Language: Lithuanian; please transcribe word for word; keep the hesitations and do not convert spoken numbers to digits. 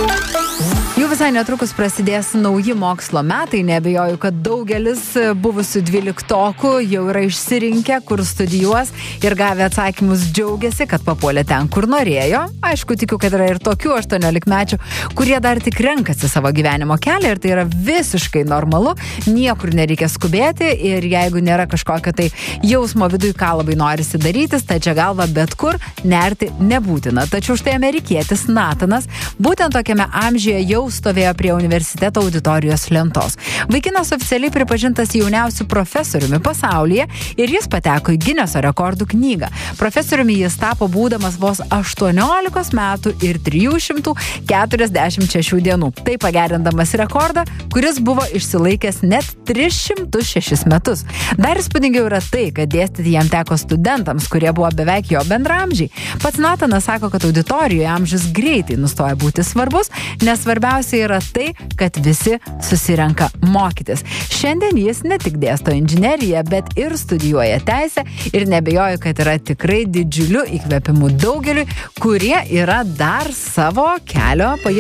Jau visai netrukus prasidės nauji mokslo metai, neabejoju, kad daugelis buvusių dvyliktokų jau yra išsirinkę, kur studijuos ir gavę atsakymus džiaugiasi, kad papuolė ten, kur norėjo. Aišku, tikiu, kad yra ir tokių aštuoniolikmečių, kurie dar tik renkasi savo gyvenimo kelią ir tai yra visiškai normalu, niekur nereikia skubėti ir jeigu nėra kažkokio tai jausmo viduj, ką labai norisi daryti, stačia galva bet kur nerti nebūtina. Tačiau štai amerikietis Natanas būtent tokiame amžiuje jau stovėjo prie universiteto auditorijos lentos. Vaikinas oficialiai pripažintas jauniausiu profesoriumi pasaulyje ir jis pateko į Gineso rekordų knygą. Profesoriumi jis tapo būdamas vos aštuoniolikos metų ir trijų šimtų keturiasdešimt šešių dienų. Tai pagerindamas rekordą, kuris buvo išsilaikęs net tris šimtus šešis metus. Dar įspūdingiau yra tai, kad dėstyti jam teko studentams, kurie buvo beveik jo bendramžiai. Pats Natanas sako, kad auditorijoje amžius greitai nustoja būti svarbus, nes svarbiausia yra tai, kad visi susirenka mokytis. Šiandien jis ne tik dėsto inžineriją, bet ir studijuoja teisę ir nebejoju, kad yra tikrai didžiuliu įkvėpimu daugeliui, kurie yra dar savo kelio paieškoje.